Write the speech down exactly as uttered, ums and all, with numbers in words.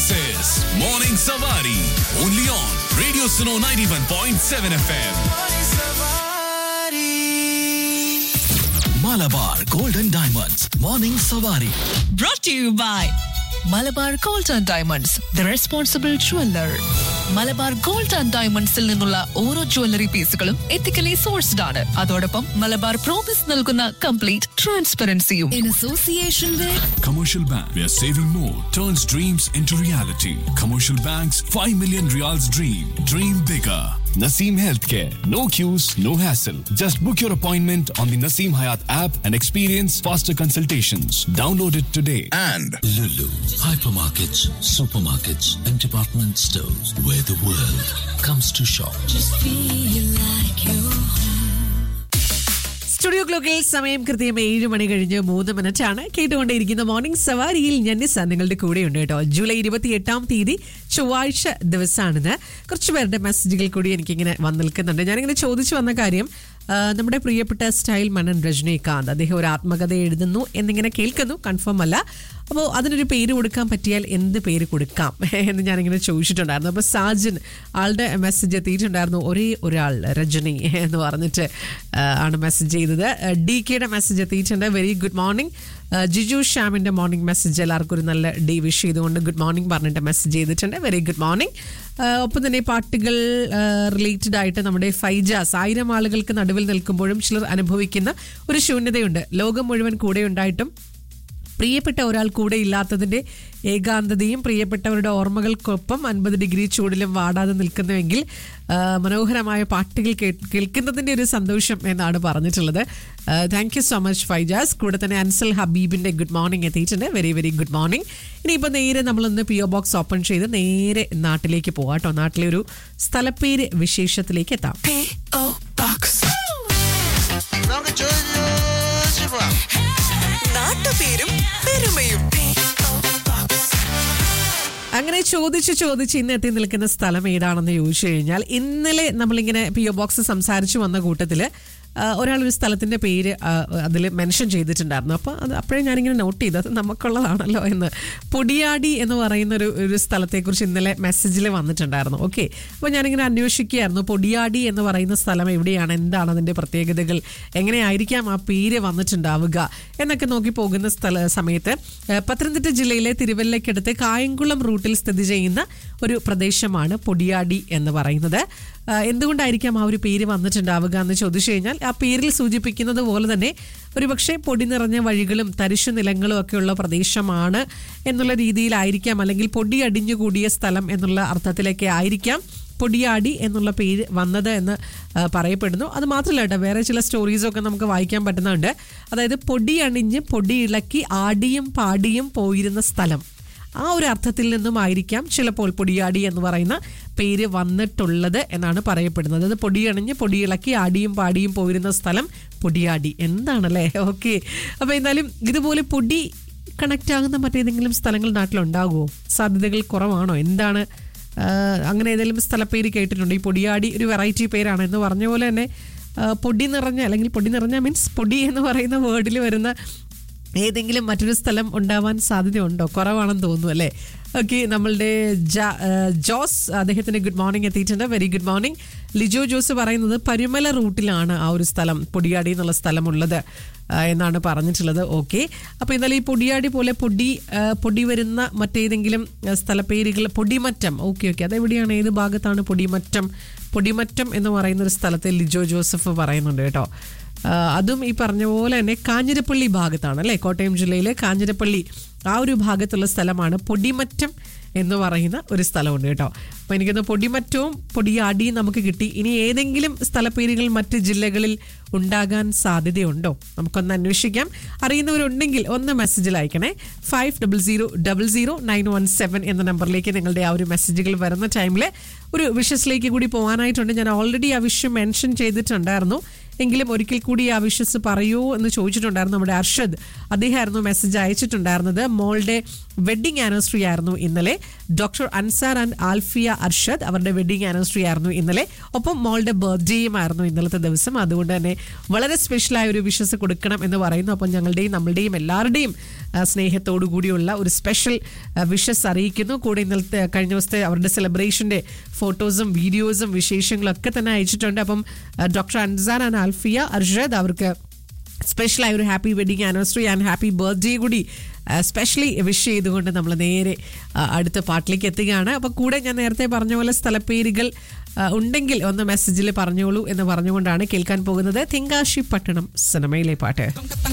This is Morning Savari, only on Radio Suno ninety-one point seven F M. Malabar Golden Diamonds, Morning Savari. Brought to you by Malabar gold and diamonds the responsible jeweller. Malabar gold and ഡയമണ്ട്സിൽ നിന്നുള്ള ഓരോ jewellery പീസുകളും ethically sourced ആണ്. അതോടൊപ്പം Malabar promise നൽകുന്ന complete ട്രാൻസ്പെറൻസിയും. In association with Commercial Bank, where saving more turns dreams into reality. Commercial Bank's five million Riyals dream. Dream bigger. Naseem Healthcare. No queues, no hassle. Just book your appointment on the Naseem Hayat app and experience faster consultations. Download it today. And Lulu, hypermarkets, supermarkets, and department stores where the world comes to shop. Just feel like you're studio ക്ലോക്കിൽ സമയം കൃത്യം ഏഴ് മണി കഴിഞ്ഞ് മൂന്ന് minute ആണ്. കേട്ടുകൊണ്ടേയിരിക്കുന്ന morning സവാരിയിൽ ഞാൻ നിസ്സ നിങ്ങളുടെ കൂടെയുണ്ട് കേട്ടോ. ജൂലൈ ഇരുപത്തി എട്ടാം തീയതി ചൊവ്വാഴ്ച ദിവസമാണിത്. കുറച്ച് പേരുടെ മെസ്സേജുകൾ കൂടി എനിക്കിങ്ങനെ വന്നു നിൽക്കുന്നുണ്ട്. ഞാനിങ്ങനെ ചോദിച്ചു വന്ന കാര്യം, നമ്മുടെ പ്രിയപ്പെട്ട സ്റ്റൈൽ മന്നൻ രജനീകാന്ത് അദ്ദേഹം ഒരു ആത്മകഥ എഴുതുന്നു എന്നിങ്ങനെ കേൾക്കുന്നു, കൺഫേം അല്ല. അപ്പോൾ അതിനൊരു പേര് കൊടുക്കാൻ പറ്റിയാൽ എന്ത് പേര് കൊടുക്കാം എന്ന് ഞാനിങ്ങനെ ചോദിച്ചിട്ടുണ്ടായിരുന്നു. അപ്പോൾ സാജൻ ആളുടെ മെസ്സേജ് എത്തിയിട്ടുണ്ടായിരുന്നു, ഒരേ ഒരാൾ രജനി എന്ന് പറഞ്ഞിട്ട് ആണ് മെസ്സേജ് ചെയ്തത്. ഡി കെയുടെ മെസ്സേജ് എത്തിയിട്ടുണ്ട്, very good morning. Jiju ഷ്യാമിൻ്റെ morning message എല്ലാവർക്കും ഒരു നല്ല ഡേ വിഷ് ചെയ്തുകൊണ്ട് ഗുഡ് മോർണിംഗ് പറഞ്ഞിട്ട് മെസ്സേജ് ചെയ്തിട്ടുണ്ട്, വെരി ഗുഡ് മോർണിംഗ്. ഒപ്പം തന്നെ പാട്ടുകൾ റിലേറ്റഡ് ആയിട്ട് നമ്മുടെ ഫൈജാസ്, ആയിരം ആളുകൾക്ക് നടുവിൽ നിൽക്കുമ്പോഴും ചിലർ അനുഭവിക്കുന്ന ഒരു ശൂന്യതയുണ്ട്. ലോകം മുഴുവൻ കൂടെ ഉണ്ടായിട്ടും പ്രിയപ്പെട്ട ഒരാൾ കൂടെ ഇല്ലാത്തതിൻ്റെ ഏകാന്തതയും പ്രിയപ്പെട്ടവരുടെ ഓർമ്മകൾക്കൊപ്പം അൻപത് ഡിഗ്രി ചൂടിലും വാടാതെ നിൽക്കുന്നുവെങ്കിൽ മനോഹരമായ പാട്ടുകൾ കേൾക്കുന്നതിൻ്റെ ഒരു സന്തോഷം എന്നാണ് പറഞ്ഞിട്ടുള്ളത്. Thank you so much Faijas. കൂടെ തന്നെ അൻസൽ ഹബീബിൻ്റെ ഗുഡ് മോർണിംഗ് എത്തിയിട്ടുണ്ട്, വെരി വെരി ഗുഡ് മോർണിംഗ്. ഇനിയിപ്പോൾ നേരെ നമ്മളൊന്ന് പി ഒ ബോക്സ് ഓപ്പൺ ചെയ്ത് നേരെ നാട്ടിലേക്ക് പോകാം കേട്ടോ. നാട്ടിലെ ഒരു സ്ഥലപ്പേര് വിശേഷത്തിലേക്ക് എത്താം. നാട്ടുപേരും പെരുമയും. അങ്ങനെ ചോദിച്ച് ചോദിച്ച് ഇന്ന് എത്തി നിൽക്കുന്ന സ്ഥലം ഏതാണെന്ന് ചോദിച്ചു കഴിഞ്ഞാൽ, ഇന്നലെ നമ്മളിങ്ങനെ പി ഒ ബോക്സ് സംസാരിച്ചു വന്ന കൂട്ടത്തിൽ ഒരാളൊരു സ്ഥലത്തിൻ്റെ പേര് അതിൽ മെൻഷൻ ചെയ്തിട്ടുണ്ടായിരുന്നു. അപ്പോൾ അത് അപ്പോഴേ ഞാനിങ്ങനെ നോട്ട് ചെയ്തു, അത് നമുക്കുള്ളതാണല്ലോ എന്ന്. പൊടിയാടി എന്ന് പറയുന്ന ഒരു ഒരു സ്ഥലത്തെക്കുറിച്ച് ഇന്നലെ മെസ്സേജിൽ വന്നിട്ടുണ്ടായിരുന്നു. ഓക്കെ, അപ്പോൾ ഞാനിങ്ങനെ അന്വേഷിക്കുകയായിരുന്നു, പൊടിയാടി എന്ന് പറയുന്ന സ്ഥലം എവിടെയാണ്, എന്താണ് അതിൻ്റെ പ്രത്യേകതകൾ, എങ്ങനെയായിരിക്കാം ആ പേര് വന്നിട്ടുണ്ടാവുക എന്നൊക്കെ നോക്കി പോകുന്ന സ്ഥല സമയത്ത് പത്തനംതിട്ട ജില്ലയിലെ തിരുവല്ലയ്ക്കടുത്ത് കായംകുളം റൂട്ടിൽ സ്ഥിതി ചെയ്യുന്ന ഒരു പ്രദേശമാണ് പൊടിയാടി എന്ന് പറയുന്നത്. എന്തുകൊണ്ടായിരിക്കാം ആ ഒരു പേര് വന്നിട്ടുണ്ടാവുക എന്ന് ചോദിച്ചു കഴിഞ്ഞാൽ, ആ പേരിൽ സൂചിപ്പിക്കുന്നത് പോലെ തന്നെ ഒരുപക്ഷെ പൊടി നിറഞ്ഞ വഴികളും തരിശു നിലങ്ങളും ഒക്കെയുള്ള പ്രദേശമാണ് എന്നുള്ള രീതിയിലായിരിക്കാം, അല്ലെങ്കിൽ പൊടി അടിഞ്ഞുകൂടിയ സ്ഥലം എന്നുള്ള അർത്ഥത്തിലൊക്കെ ആയിരിക്കാം പൊടിയാടി എന്നുള്ള പേര് വന്നത് എന്ന് പറയപ്പെടുന്നു. അത് മാത്രമല്ല കേട്ടോ, വേറെ ചില സ്റ്റോറീസൊക്കെ നമുക്ക് വായിക്കാൻ പറ്റുന്നുണ്ട്. അതായത് പൊടി അണിഞ്ഞ് പൊടി ഇളക്കി ആടിയും പാടിയും പോയിരുന്ന സ്ഥലം, ആ ഒരു അർത്ഥത്തിൽ നിന്നും ആയിരിക്കാം ചിലപ്പോൾ പൊടിയാടി എന്ന് പറയുന്ന പേര് വന്നിട്ടുള്ളത് എന്നാണ് പറയപ്പെടുന്നത്. അത് പൊടിയണിഞ്ഞ് പൊടിയിളക്കി ആടിയും പാടിയും പോയിരുന്ന സ്ഥലം പൊടിയാടി. എന്താണല്ലേ? ഓക്കെ, അപ്പോൾ എന്തായാലും ഇതുപോലെ പൊടി കണക്റ്റ് ആകുന്ന മറ്റേതെങ്കിലും സ്ഥലങ്ങൾ നാട്ടിലുണ്ടാകുമോ? സാധ്യതകൾ കുറവാണോ? എന്താണ് അങ്ങനെ ഏതെങ്കിലും സ്ഥലപ്പേര് കേട്ടിട്ടുണ്ടോ? ഈ പൊടിയാടി ഒരു വെറൈറ്റി പേരാണ് എന്ന് പറഞ്ഞ പോലെ തന്നെ പൊടി നിറഞ്ഞ, അല്ലെങ്കിൽ പൊടി നിറഞ്ഞ മീൻസ് പൊടി എന്ന് പറയുന്ന വേർഡിൽ വരുന്ന ഏതെങ്കിലും മറ്റൊരു സ്ഥലം ഉണ്ടാവാൻ സാധ്യതയുണ്ടോ? കുറവാണെന്ന് തോന്നുന്നു അല്ലേ? ഓക്കെ, നമ്മളുടെ ജോസ് അദ്ദേഹത്തിന് ഗുഡ് മോർണിംഗ് എത്തിയിട്ടുണ്ട്, very good morning. Lijo Jose പറയുന്നത് പരുമല റൂട്ടിലാണ് ആ ഒരു സ്ഥലം, പൊടിയാടി എന്നുള്ള സ്ഥലമുള്ളത് എന്നാണ് പറഞ്ഞിട്ടുള്ളത്. ഓക്കെ, അപ്പോൾ എന്നാലും ഈ പൊടിയാടി പോലെ പൊടി പൊടി വരുന്ന മറ്റേതെങ്കിലും സ്ഥലപ്പേരുകൾ, പൊടിമറ്റം. ഓക്കെ ഓക്കെ അതെവിടെയാണ്, ഏത് ഭാഗത്താണ് പൊടിമറ്റം? പൊടിമറ്റം എന്ന് പറയുന്ന ഒരു സ്ഥലത്തെ ലിജോ ജോസഫ് പറയുന്നുണ്ട് കേട്ടോ. അതും ഈ പറഞ്ഞ പോലെ തന്നെ കാഞ്ഞിരപ്പള്ളി ഭാഗത്താണ് അല്ലേ, കോട്ടയം ജില്ലയിലെ കാഞ്ഞിരപ്പള്ളി ആ ഒരു ഭാഗത്തുള്ള സ്ഥലമാണ് പൊടിമറ്റം എന്ന് പറയുന്ന ഒരു സ്ഥലമുണ്ട് കേട്ടോ. അപ്പോൾ എനിക്കൊന്ന് പൊടിമറ്റവും പൊടിയാടിയും നമുക്ക് കിട്ടി. ഇനി ഏതെങ്കിലും സ്ഥലപ്പേരുകൾ മറ്റ് ജില്ലകളിൽ ഉണ്ടാകാൻ സാധ്യതയുണ്ടോ? നമുക്കൊന്ന് അന്വേഷിക്കാം. അറിയുന്നവരുണ്ടെങ്കിൽ ഒന്ന് മെസ്സേജിൽ അയക്കണേ. Five double zero double zero nine one seven എന്ന നമ്പറിലേക്ക് നിങ്ങളുടെ ആ ഒരു മെസ്സേജുകൾ വരുന്ന ടൈമിൽ ഒരു വിഷസിലേക്ക് കൂടി പോകാനായിട്ടുണ്ട്. ഞാൻ ഓൾറെഡി ആ വിഷയം മെൻഷൻ ചെയ്തിട്ടുണ്ടായിരുന്നു. എങ്കിലും ഒരിക്കൽ കൂടി ആ വിഷസ് പറയൂ എന്ന് ചോദിച്ചിട്ടുണ്ടായിരുന്നു നമ്മുടെ അർഷദ്. അദ്ദേഹമായിരുന്നു മെസ്സേജ് അയച്ചിട്ടുണ്ടായിരുന്നത്. മോളുടെ വെഡിങ് ആനിവേഴ്സറി ആയിരുന്നു ഇന്നലെ. ഡോക്ടർ അൻസാർ ആൻഡ് ആൽഫിയ അർഷദ് അവരുടെ വെഡിങ് ആനിവേഴ്സറി ആയിരുന്നു ഇന്നലെ. ഒപ്പം മോളുടെ ബർത്ത്ഡേയും ആയിരുന്നു ഇന്നലത്തെ ദിവസം. അതുകൊണ്ട് തന്നെ വളരെ സ്പെഷ്യലായ ഒരു വിഷസ് കൊടുക്കണം എന്ന് പറയുന്നു. അപ്പം ഞങ്ങളുടെയും നമ്മളുടെയും എല്ലാവരുടെയും സ്നേഹത്തോടു കൂടിയുള്ള ഒരു സ്പെഷ്യൽ വിഷസ് അറിയിക്കുന്നു. കൂടെ ഇന്നലത്തെ കഴിഞ്ഞ ദിവസത്തെ അവരുടെ സെലിബ്രേഷൻ്റെ ഫോട്ടോസും വീഡിയോസും വിശേഷങ്ങളും ഒക്കെ തന്നെ അയച്ചിട്ടുണ്ട്. അപ്പം ഡോക്ടർ അൻസാർ ആൻഡ് ആൽഫിയ അർഷദ് അവർക്ക് സ്പെഷ്യലായ ഒരു happy wedding anniversary and happy birthday കൂടി സ്പെഷ്യലി വിഷ് ചെയ്തുകൊണ്ട് നമ്മൾ നേരെ അടുത്ത പാട്ടിലേക്ക് എത്തുകയാണ്. അപ്പോൾ കൂടെ ഞാൻ നേരത്തെ പറഞ്ഞ പോലെ സ്ഥലപ്പേരുകൾ ഉണ്ടെങ്കിൽ ഒന്ന് മെസ്സേജിൽ പറഞ്ഞോളൂ എന്ന് പറഞ്ഞുകൊണ്ടാണ് കേൾക്കാൻ പോകുന്നത് തെങ്കാശി പട്ടണം സിനിമയിലെ പാട്ട്.